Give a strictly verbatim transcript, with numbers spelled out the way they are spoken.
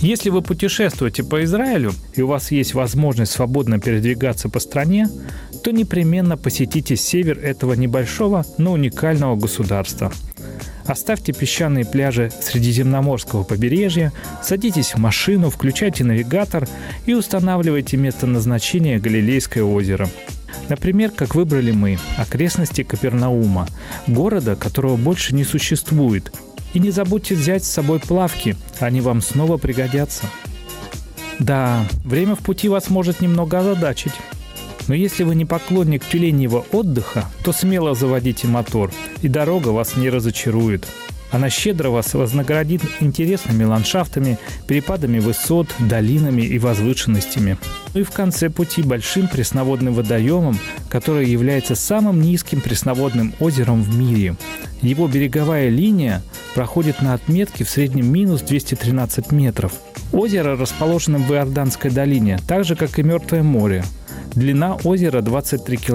Если вы путешествуете по Израилю и у вас есть возможность свободно передвигаться по стране, то непременно посетите север этого небольшого, но уникального государства. Оставьте песчаные пляжи Средиземноморского побережья, садитесь в машину, включайте навигатор и устанавливайте место назначения Галилейское озеро. Например, как выбрали мы, окрестности Капернаума, города, которого больше не существует. И не забудьте взять с собой плавки, они вам снова пригодятся. Да, время в пути вас может немного озадачить. Но если вы не поклонник тюленьего отдыха, то смело заводите мотор, и дорога вас не разочарует. Она щедро вас вознаградит интересными ландшафтами, перепадами высот, долинами и возвышенностями. Ну и в конце пути большим пресноводным водоемом, который является самым низким пресноводным озером в мире. Его береговая линия проходит на отметке в среднем минус двести тринадцать метров. Озеро расположено в Иорданской долине, так же, как и Мертвое море. Длина озера двадцать три километра.